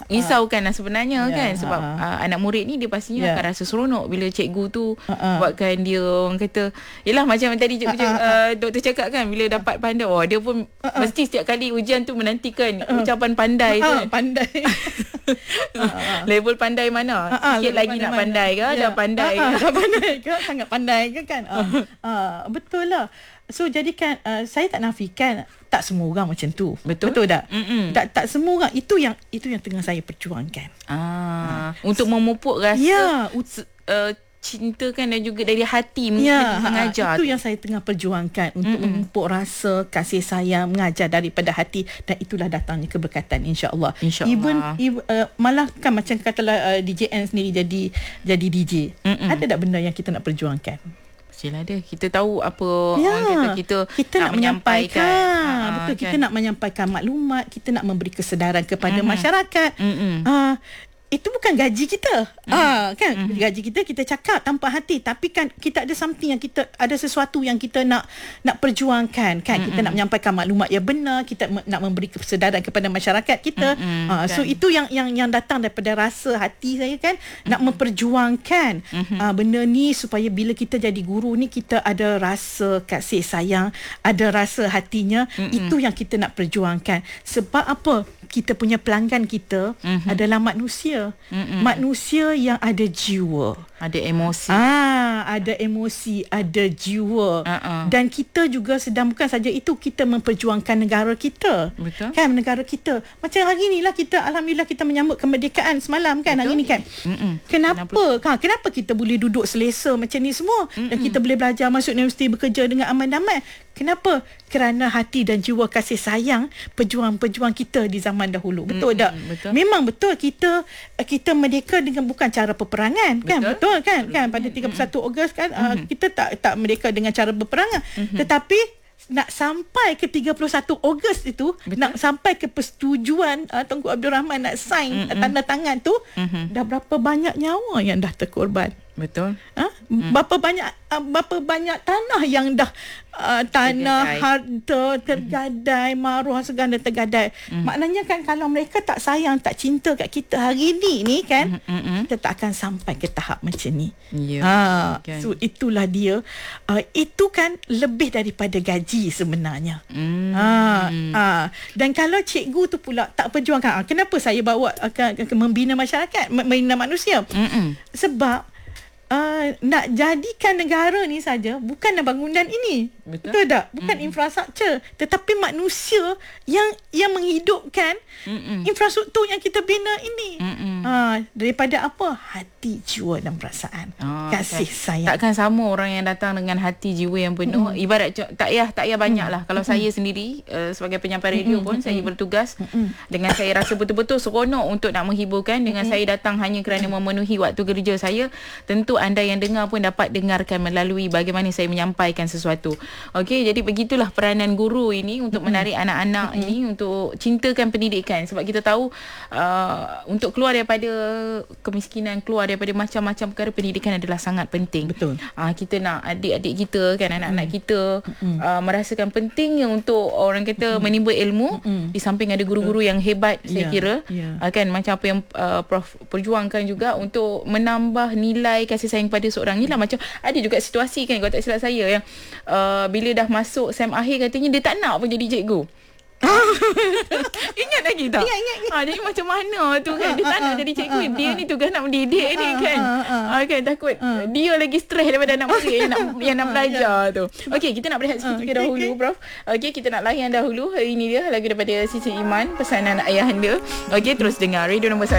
risaukan lah sebenarnya kan. Sebab anak murid ni dia pastinya akan rasa seronok bila cikgu tu buatkan dia, orang kata, yelah macam tadi doktor cakap kan, bila dapat pandai, dia pun mesti setiap kali ujian tu menantikan ucapan pandai tu kan. Pandai. Level pandai mana? Sikit lagi nak pandai ke? Dah pandai ke? Dah pandai ke? Sangat pandai ke kan? Betul lah. So jadikan saya tak nafikan tak semua orang macam tu. Betul tak? Tak semua orang itu yang tengah saya perjuangkan. Untuk memupuk rasa cinta kan, dan juga dari hati mengajar. Itu yang saya tengah perjuangkan untuk memupuk rasa kasih sayang, mengajar daripada hati, dan itulah datangnya keberkatan insya-Allah. Even malah kan macam katalah DJN sendiri jadi DJ. Ada tak benda yang kita nak perjuangkan? Mestilah ada. Kita tahu apa orang kata kita nak menyampaikan. Betul, kita nak menyampaikan maklumat, kita nak memberi kesedaran kepada masyarakat. Itu bukan gaji kita. Kan gaji kita cakap tanpa hati, tapi kan kita ada something yang kita ada sesuatu yang kita nak perjuangkan kan. Kita nak menyampaikan maklumat yang benar, kita nak memberi kesedaran kepada masyarakat kita. So itu yang datang daripada rasa hati saya kan, nak memperjuangkan benda ni supaya bila kita jadi guru ni kita ada rasa kasih sayang, ada rasa hatinya. Itu yang kita nak perjuangkan. Sebab apa? Kita punya pelanggan kita adalah manusia. Manusia yang ada jiwa, ada emosi. Ada emosi, ada jiwa. Dan kita juga sedang, bukan saja itu, kita memperjuangkan negara kita. Betul. Kan, negara kita. Macam hari ni lah kita, alhamdulillah kita menyambut kemerdekaan semalam kan. Betul. Hari ni kan. Kenapa kita boleh duduk selesa macam ni semua, dan kita boleh belajar, masuk universiti, bekerja dengan aman damai? Kenapa? Kerana hati dan jiwa kasih sayang pejuang-pejuang kita di zaman dahulu. Betul tak? Betul. Memang betul kita merdeka dengan bukan cara peperangan. Kan? Betul kan? Kan pada 31 Ogos kan kita tak merdeka dengan cara berperangan. Tetapi nak sampai ke 31 Ogos itu, nak sampai ke persetujuan Tunku Abdul Rahman nak sign tanda tangan tu, dah berapa banyak nyawa yang dah terkorban. Betul. Berapa banyak tanah yang dah harta tergadai, maruah segala tergadai. Maknanya kan kalau mereka tak sayang, tak cinta kat kita hari ni kan, kita tak akan sampai ke tahap macam ni. So itulah dia. Itu kan lebih daripada gaji sebenarnya. Dan kalau cikgu tu pula tak perjuangkan, kenapa saya bawa membina masyarakat, membina manusia? Sebab nak jadikan negara ni saja bukanlah bangunan ini. Betul tak? Bukan infrastruktur, tetapi manusia yang menghidupkan infrastruktur yang kita bina ini. Daripada apa? Hati, jiwa dan perasaan. Kasih sayang. Takkan sama orang yang datang dengan hati jiwa yang penuh. Ibarat tak payah banyak lah. Kalau saya sendiri sebagai penyampai radio pun, saya bertugas dengan saya rasa betul-betul seronok untuk nak menghiburkan. Dengan saya datang hanya kerana memenuhi waktu kerja saya, tentu anda yang dengar pun dapat dengarkan melalui bagaimana saya menyampaikan sesuatu. Okey, jadi begitulah peranan guru ini untuk menarik anak-anak ini untuk cintakan pendidikan. Sebab kita tahu untuk keluar daripada kemiskinan, keluar daripada macam-macam perkara, pendidikan adalah sangat penting. Betul. Kita nak adik-adik kita kan, anak-anak kita merasakan pentingnya untuk orang kata menimba ilmu. Di samping ada guru-guru yang hebat, saya kira kan, macam apa yang Prof perjuangkan juga untuk menambah nilai kasih sayang pada seorang ni lah. Macam ada juga situasi kan, kalau tak silap saya, yang bila dah masuk SEM akhir katanya dia tak nak pun jadi cikgu. Ingat lagi tak? Ingat. Jadi macam mana tu kan, dia tak nak jadi cikgu, dia ni tugas nak mendidik ni kan. Kan takut dia lagi stres daripada anak murid yang nak belajar tu. Okey, kita nak berehat sikit dahulu Prof. Okey, kita nak layan dahulu. Ini dia lagu daripada Sisi Iman, Pesanan Ayahanda. Okey, terus dengar radio nombor 1